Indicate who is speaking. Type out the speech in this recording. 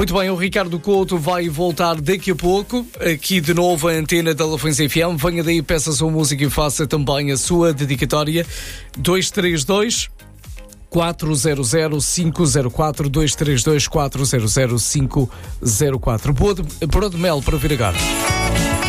Speaker 1: Muito bem, o Ricardo Couto vai voltar daqui a pouco, aqui de novo a antena da Lafões FM. Venha daí, peça a sua música e faça também a sua dedicatória. 232 400 504 232 400 504. Boa de mel para vir agora.